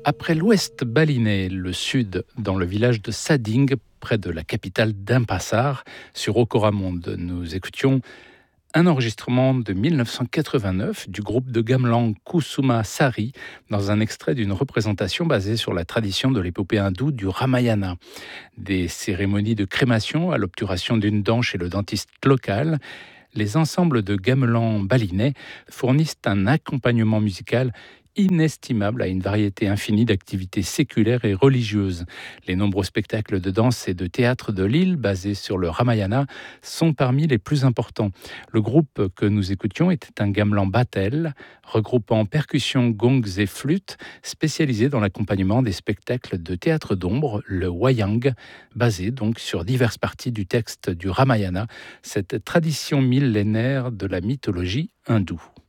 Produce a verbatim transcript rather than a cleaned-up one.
Après l'ouest balinais, le sud, dans le village de Sading, près de la capitale Denpasar, sur Okoramonde, nous écoutions un enregistrement de mille neuf cent quatre-vingt-neuf du groupe de gamelan Kusuma Sari dans un extrait d'une représentation basée sur la tradition de l'épopée hindoue du Ramayana. Des cérémonies de crémation à l'obturation d'une dent chez le dentiste local, les ensembles de gamelan balinais fournissent un accompagnement musical inestimable à une variété infinie d'activités séculaires et religieuses. Les nombreux spectacles de danse et de théâtre de l'île, basés sur le Ramayana, sont parmi les plus importants. Le groupe que nous écoutions était un gamelan batel, regroupant percussions, gongs et flûtes, spécialisé dans l'accompagnement des spectacles de théâtre d'ombre, le wayang, basé donc sur diverses parties du texte du Ramayana, cette tradition millénaire de la mythologie hindoue.